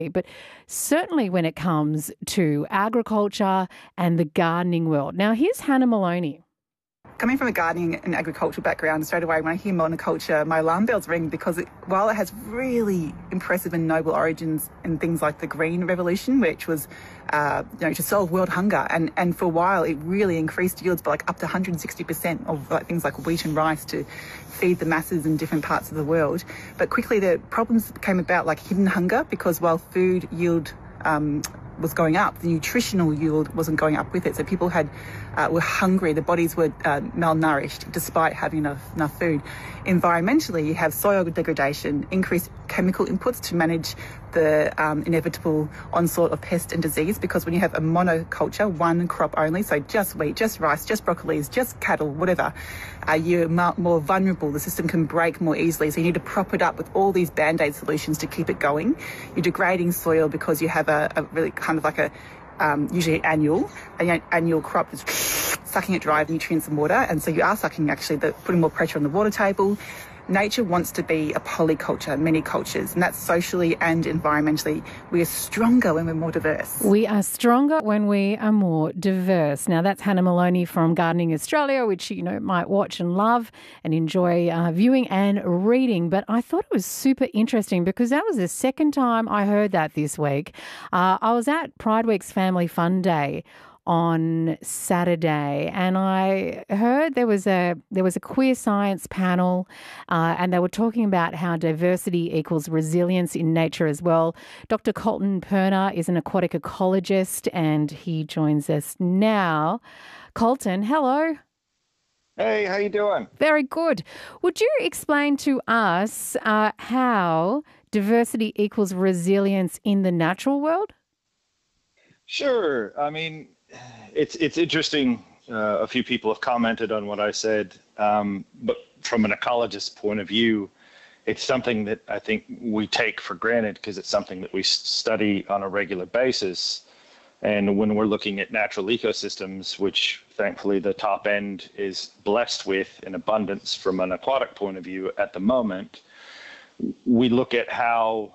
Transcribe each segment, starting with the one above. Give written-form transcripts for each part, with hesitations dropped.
but certainly when it comes to agriculture and the gardening world. Now, here's Hannah Maloney. Coming from a gardening and agricultural background, straight away when I hear monoculture, my alarm bells ring because while it has really impressive and noble origins in things like the Green Revolution, which was to solve world hunger, and for a while it really increased yields by up to 160% of things like wheat and rice to feed the masses in different parts of the world. But quickly the problems came about like hidden hunger, because while food yield was going up, the nutritional yield wasn't going up with it. So people were hungry, their bodies were malnourished despite having enough food. Environmentally, you have soil degradation, increased chemical inputs to manage the inevitable onslaught of pest and disease, because when you have a monoculture, one crop only, so just wheat, just rice, just broccolis, just cattle, whatever, you're more vulnerable. The system can break more easily, so you need to prop it up with all these band-aid solutions to keep it going. You're degrading soil because you have a really kind of like a usually annual crop that's sucking it dry of nutrients and water, and so you are sucking putting more pressure on the water table. Nature wants to be a polyculture, many cultures, and that's socially and environmentally. We are stronger when we're more diverse. We are stronger when we are more diverse. Now, that's Hannah Maloney from Gardening Australia, which you might watch and love and enjoy viewing and reading. But I thought it was super interesting because that was the second time I heard that this week. I was at Pride Week's Family Fun Day on Saturday, and I heard there was a queer science panel, and they were talking about how diversity equals resilience in nature as well. Dr. Colton Perner is an aquatic ecologist, and he joins us now. Colton, hello. Hey, how you doing? Very good. Would you explain to us how diversity equals resilience in the natural world? Sure. I mean, it's interesting. A few people have commented on what I said, but from an ecologist's point of view, it's something that I think we take for granted because it's something that we study on a regular basis. And when we're looking at natural ecosystems, which thankfully the top end is blessed with in abundance from an aquatic point of view at the moment, we look at how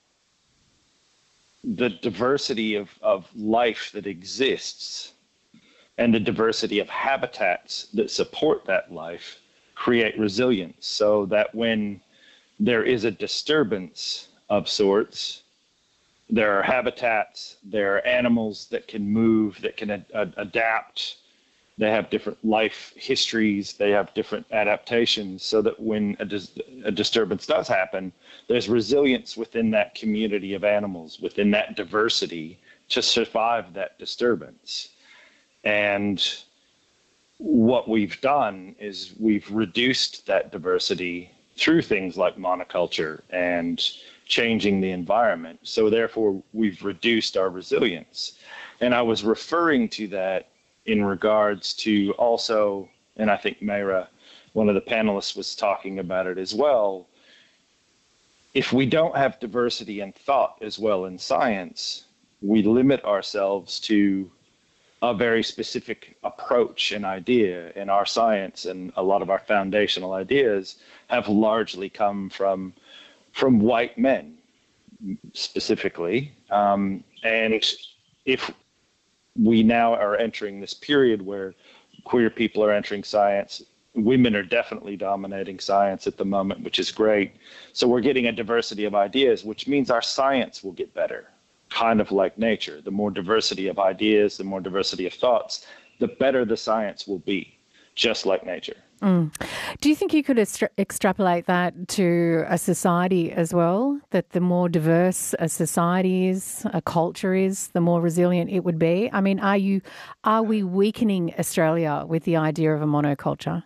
the diversity of life that exists and the diversity of habitats that support that life create resilience, so that when there is a disturbance of sorts, there are habitats, there are animals that can move, that can adapt. They have different life histories, they have different adaptations, so that when a disturbance does happen, there's resilience within that community of animals, within that diversity to survive that disturbance. And what we've done is we've reduced that diversity through things like monoculture and changing the environment. So therefore, we've reduced our resilience. And I was referring to that in regards to also, and I think Mayra, one of the panelists, was talking about it as well, if we don't have diversity in thought as well in science, we limit ourselves to a very specific approach and idea in our science, and a lot of our foundational ideas have largely come from white men specifically. And if we now are entering this period where queer people are entering science, women are definitely dominating science at the moment, which is great. So we're getting a diversity of ideas, which means our science will get better, kind of like nature. The more diversity of ideas, the more diversity of thoughts, the better the science will be, just like nature. Do you think you could extrapolate that to a society as well, that the more diverse a society is, a culture is, the more resilient it would be? I mean, are we weakening Australia with the idea of a monoculture?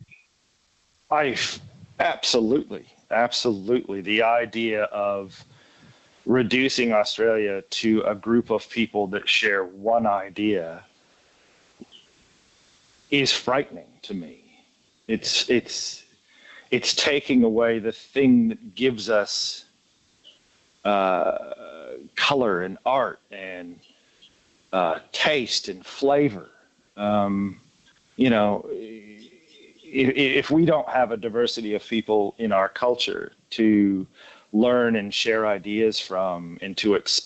Absolutely. The idea of reducing Australia to a group of people that share one idea is frightening to me. It's taking away the thing that gives us color and art and taste and flavor. If we don't have a diversity of people in our culture to learn and share ideas from and to